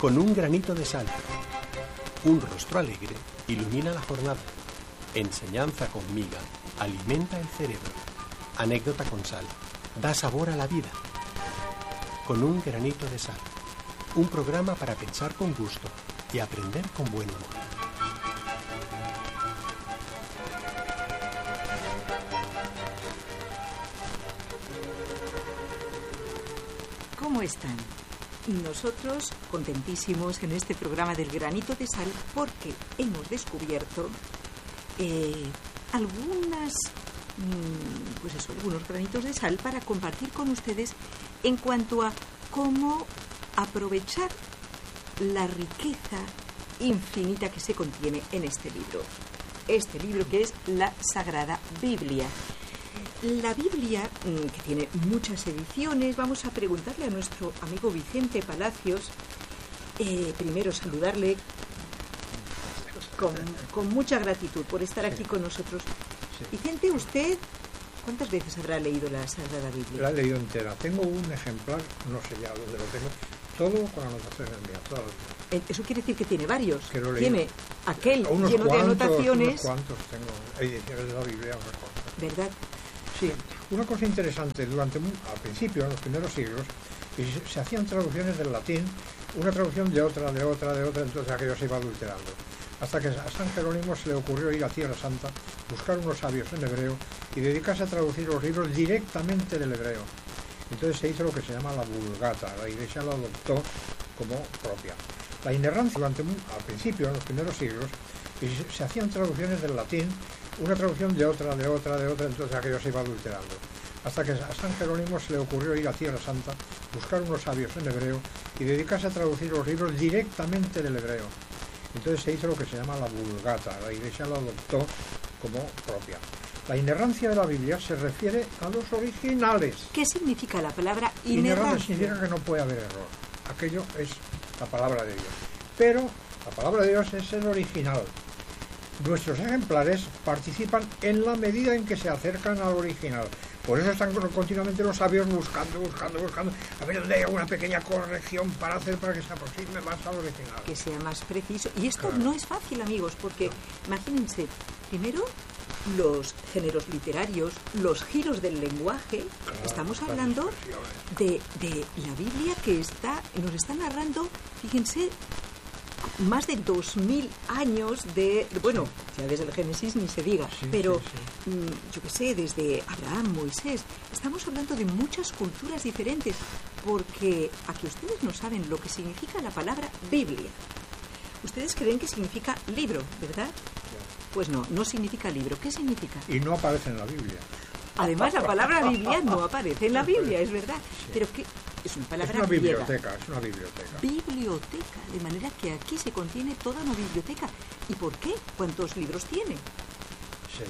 Con un granito de sal. Un rostro alegre ilumina la jornada. Enseñanza con miga alimenta el cerebro. Anécdota con sal da sabor a la vida. Con un granito de sal. Un programa para pensar con gusto y aprender con buen humor. ¿Cómo están? Nosotros contentísimos en este programa del granito de sal porque hemos descubierto algunos granitos de sal para compartir con ustedes en cuanto a cómo aprovechar la riqueza infinita que se contiene en este libro. Este libro que es la Sagrada Biblia. La Biblia, que tiene muchas ediciones, vamos a preguntarle a nuestro amigo Vicente Palacios, primero saludarle con mucha gratitud por estar aquí con nosotros. Sí. Vicente, ¿usted cuántas veces habrá leído la Sagrada Biblia? La he leído entera. Tengo un ejemplar, no sé ya dónde lo tengo, todo con anotaciones mías, todas las mías. Eso quiere decir que tiene varios. Que lo tiene aquel lleno de anotaciones. Unos cuantos tengo ediciones de la Biblia, unos cuantos. ¿Verdad? Sí, una cosa interesante, al principio, en los primeros siglos, se hacían traducciones del latín, una traducción de otra, entonces aquello se iba adulterando. Hasta que a San Jerónimo se le ocurrió ir a Tierra Santa, buscar unos sabios en hebreo y dedicarse a traducir los libros directamente del hebreo. Entonces se hizo lo que se llama la Vulgata, la Iglesia lo adoptó como propia. La inerrancia, al principio, en los primeros siglos, se hacían traducciones del latín, una traducción de otra, entonces aquello se iba adulterando. Hasta que a San Jerónimo se le ocurrió ir a Tierra Santa, buscar unos sabios en hebreo y dedicarse a traducir los libros directamente del hebreo. Entonces se hizo lo que se llama la Vulgata, la Iglesia lo adoptó como propia. La inerrancia de la Biblia se refiere a los originales. ¿Qué significa la palabra inerrancia? Inerrancia significa que no puede haber error. Aquello es la palabra de Dios. Pero la palabra de Dios es el original. Nuestros ejemplares participan en la medida en que se acercan al original. Por eso están continuamente los sabios buscando, a ver dónde hay alguna pequeña corrección para que se aproxime más al original. Que sea más preciso. Y esto no es fácil, amigos, porque imagínense, primero los géneros literarios, los giros del lenguaje. Estamos hablando de la Biblia que nos está narrando, fíjense, más de 2000 años de... Bueno, ya desde el Génesis ni se diga, pero yo qué sé, desde Abraham, Moisés, estamos hablando de muchas culturas diferentes, porque aquí ustedes no saben lo que significa la palabra Biblia. Ustedes creen que significa libro, ¿verdad? Pues no significa libro. ¿Qué significa? Y no aparece en la Biblia. Además, la palabra Biblia no aparece en la Biblia, es verdad. Sí. Pero ¿qué? Es una palabra griega. Es una biblioteca. Biblioteca, de manera que aquí se contiene toda una biblioteca. ¿Y por qué? ¿Cuántos libros tiene? 73.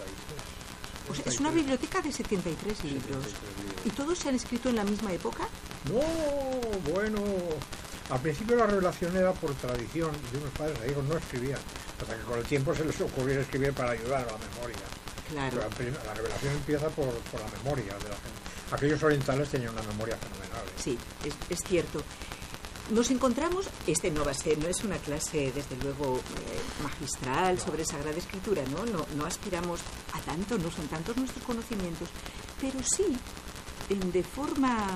O sea, es una biblioteca de 73 libros. ¿Y todos se han escrito en la misma época? No, bueno... Al principio la revelación era por tradición de unos padres, ellos no escribían, hasta que con el tiempo se les ocurrió escribir para ayudar a la memoria. Claro. La revelación empieza por la memoria de la gente. Aquellos orientales tenían una memoria fenomenal. Sí, es cierto. Nos encontramos, no es una clase desde luego magistral sobre Sagrada Escritura, no aspiramos a tanto, no son tantos nuestros conocimientos, pero sí, de forma,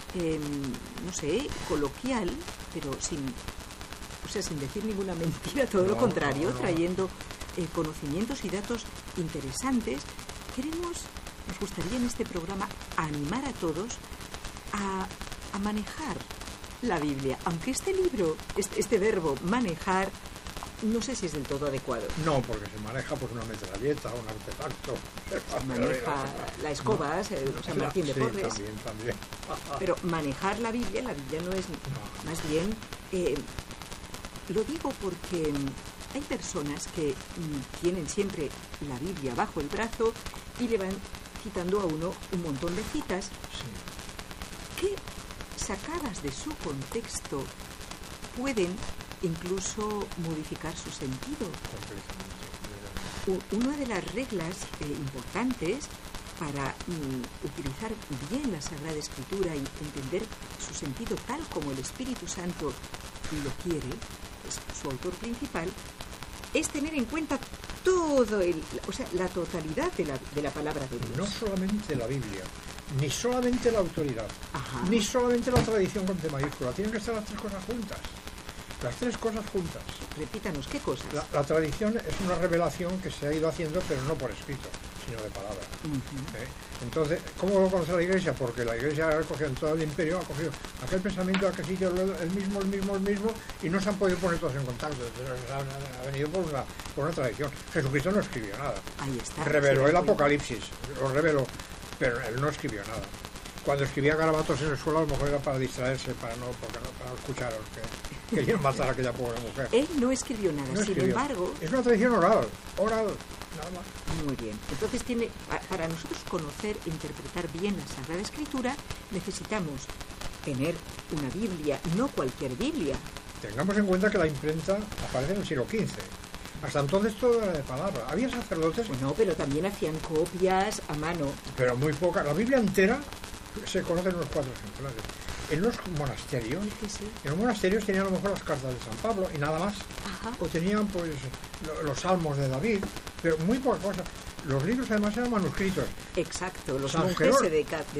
coloquial, pero sin decir ninguna mentira, todo lo contrario, trayendo conocimientos y datos interesantes, nos gustaría en este programa animar a todos a manejar la Biblia, aunque este libro, este verbo manejar, no sé si es del todo adecuado. No, porque se maneja por una metralleta, un artefacto. Se maneja la escoba, San Martín de Porres. También. Pero manejar la Biblia no es, más bien, lo digo porque hay personas que tienen siempre la Biblia bajo el brazo y le van quitando a uno un montón de citas que, sacadas de su contexto, pueden incluso modificar su sentido. Una de las reglas importantes para utilizar bien la Sagrada Escritura y entender su sentido tal como el Espíritu Santo lo quiere, es su autor principal, es tener en cuenta todo la totalidad de la palabra de Dios. No solamente la Biblia, ni solamente la autoridad, Ajá. ni solamente la tradición con T mayúscula. Tienen que estar las tres cosas juntas. Las tres cosas juntas. Repítanos, ¿qué cosas? La tradición es una revelación que se ha ido haciendo, pero no por escrito, sino de palabra. Entonces, ¿cómo lo conoce la Iglesia? Porque la Iglesia ha cogido en todo el imperio, ha cogido aquel pensamiento, aquel sitio, el mismo, y no se han podido poner todos en contacto. Ha venido por una tradición. Jesucristo no escribió nada. Ahí está. Reveló el Apocalipsis, lo reveló, pero él no escribió nada. Cuando escribía garabatos en el suelo, a lo mejor era para distraerse, para no escuchar a los que querían matar a aquella pobre mujer. Él no escribió nada, No sin escribió. embargo... Es una tradición oral, nada más. Muy bien. Entonces, para nosotros conocer e interpretar bien la Sagrada Escritura, necesitamos tener una Biblia, no cualquier Biblia. Tengamos en cuenta que la imprenta aparece en el siglo XV. Hasta entonces todo era de palabra. Había sacerdotes, Bueno, pero también hacían copias a mano. pero muy pocas. La Biblia entera se conoce en unos 4 ejemplares. En los monasterios, Fíjese. en los monasterios tenían a lo mejor las cartas de San Pablo y nada más. Ajá. O tenían pues los salmos de David, pero muy poca cosa. Los libros además eran manuscritos. Exacto, los San monjes Jerónimo. se